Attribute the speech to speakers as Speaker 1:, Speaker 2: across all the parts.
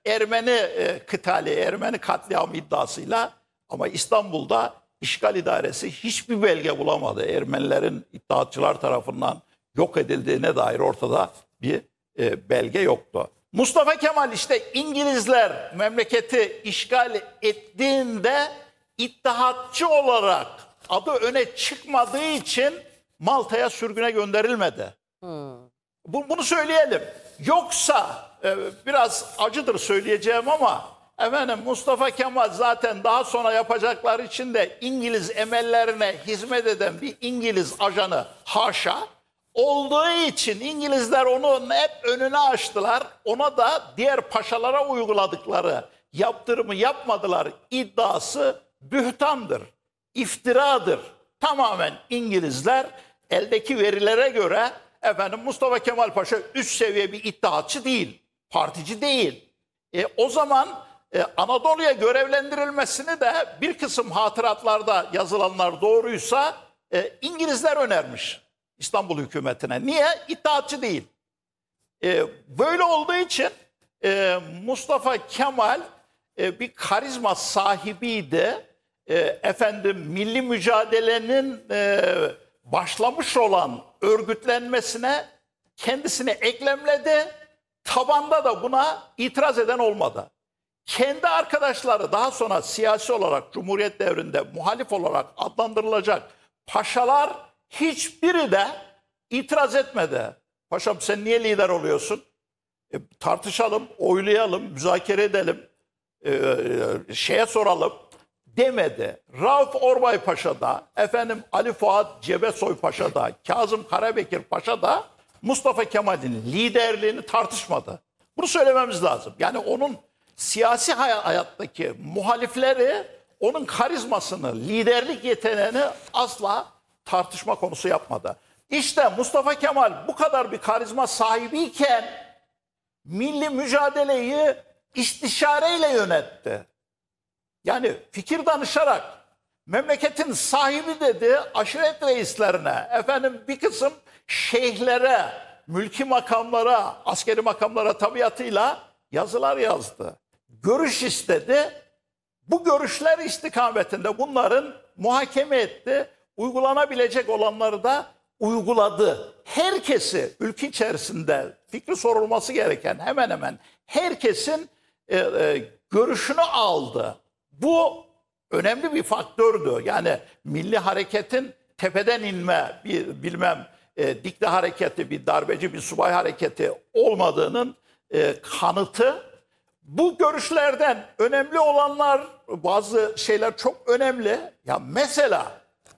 Speaker 1: Ermeni kıtali, Ermeni katliamı iddiasıyla, ama İstanbul'da işgal idaresi hiçbir belge bulamadı. Ermenilerin iddiatçılar tarafından yok edildiğine dair ortada bir belge yoktu. Mustafa Kemal işte İngilizler memleketi işgal ettiğinde İttihatçı olarak adı öne çıkmadığı için Malta'ya sürgüne gönderilmedi. Bunu söyleyelim. Yoksa biraz acıdır söyleyeceğim ama efendim, Mustafa Kemal zaten daha sonra yapacaklar için de İngiliz emellerine hizmet eden bir İngiliz ajanı, haşa, olduğu için İngilizler onu hep önüne açtılar. Ona da diğer paşalara uyguladıkları yaptırımı yapmadılar iddiası bühtandır, iftiradır. Tamamen İngilizler eldeki verilere göre efendim Mustafa Kemal Paşa üst seviye bir ittihatçı değil, partici değil. O zaman Anadolu'ya görevlendirilmesini de bir kısım hatıratlarda yazılanlar doğruysa İngilizler önermiş İstanbul hükümetine. Niye? İttihatçı değil. Böyle olduğu için Mustafa Kemal bir karizma sahibiydi. Efendim, milli mücadelenin başlamış olan örgütlenmesine kendisini eklemledi. Tabanda da buna itiraz eden olmadı. Kendi arkadaşları daha sonra siyasi olarak Cumhuriyet devrinde muhalif olarak adlandırılacak paşalar hiçbiri de itiraz etmedi. Paşam, sen niye lider oluyorsun? Tartışalım, oylayalım, müzakere edelim, şeye soralım demedi. Rauf Orbay Paşa da, efendim Ali Fuat Cebesoy Paşa da, Kazım Karabekir Paşa da Mustafa Kemal'in liderliğini tartışmadı. Bunu söylememiz lazım. Yani onun siyasi hayattaki muhalifleri onun karizmasını, liderlik yeteneğini asla tartışma konusu yapmadı. İşte Mustafa Kemal bu kadar bir karizma sahibiyken milli mücadeleyi istişareyle yönetti. Yani fikir danışarak memleketin sahibi dedi aşiret reislerine, efendim bir kısım şeyhlere, mülki makamlara, askeri makamlara tabiatıyla yazılar yazdı. Görüş istedi. Bu görüşler istikametinde bunların muhakeme etti. Uygulanabilecek olanları da uyguladı. Herkesi, ülke içerisinde fikri sorulması gereken hemen hemen herkesin görüşünü aldı. Bu önemli bir faktördü. Yani milli hareketin tepeden inme, bir bilmem dikte hareketi, bir darbeci, bir subay hareketi olmadığının kanıtı. Bu görüşlerden önemli olanlar, bazı şeyler çok önemli. Ya mesela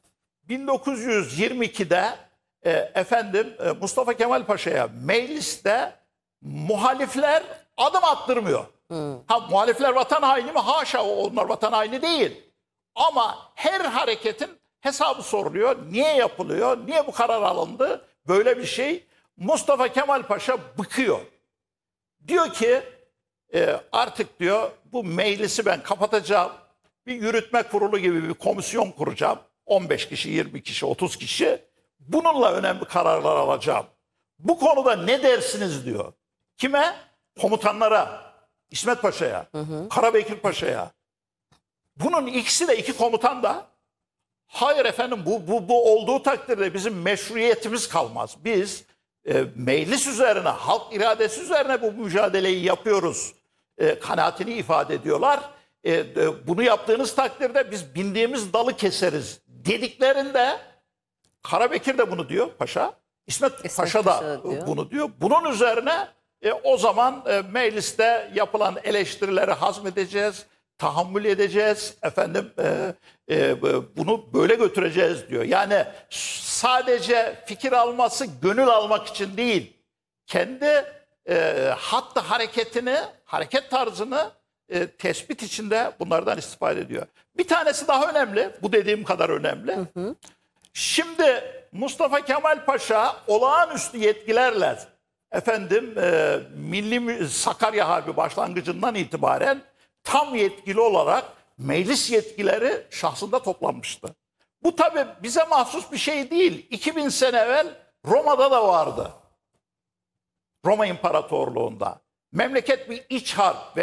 Speaker 1: 1922'de efendim Mustafa Kemal Paşa'ya mecliste muhalifler adım attırmıyor. Ha, muhalifler vatan haini mi? Haşa, onlar vatan haini değil. Ama her hareketin hesabı soruluyor. Niye yapılıyor? Niye bu karar alındı? Böyle bir şey. Mustafa Kemal Paşa bıkıyor. Diyor ki artık diyor bu meclisi ben kapatacağım. Bir yürütme kurulu gibi bir komisyon kuracağım. 15 kişi, 20 kişi, 30 kişi. Bununla önemli kararlar alacağım. Bu konuda ne dersiniz diyor. Kime? Komutanlara. İsmet Paşa'ya, Karabekir Paşa'ya. Bunun ikisi de, iki komutan da hayır efendim bu olduğu takdirde bizim meşruiyetimiz kalmaz. Biz meclis üzerine, halk iradesi üzerine bu mücadeleyi yapıyoruz kanaatini ifade ediyorlar. Bunu yaptığınız takdirde biz bindiğimiz dalı keseriz dediklerinde Karabekir de bunu diyor paşa. İsmet Paşa da bunu diyor. Bunun üzerine o zaman mecliste yapılan eleştirileri hazmedeceğiz, tahammül edeceğiz, efendim bunu böyle götüreceğiz diyor. Yani sadece fikir alması gönül almak için değil, kendi hattı hareketini, hareket tarzını tespit içinde bunlardan istifade ediyor. Bir tanesi daha önemli, bu dediğim kadar önemli. Şimdi Mustafa Kemal Paşa olağanüstü yetkilerle efendim Milli Sakarya Harbi başlangıcından itibaren tam yetkili olarak meclis yetkileri şahsında toplanmıştı. Bu tabii bize mahsus bir şey değil. 2000 sene evvel Roma'da da vardı. Roma İmparatorluğu'nda. Memleket bir iç harp ve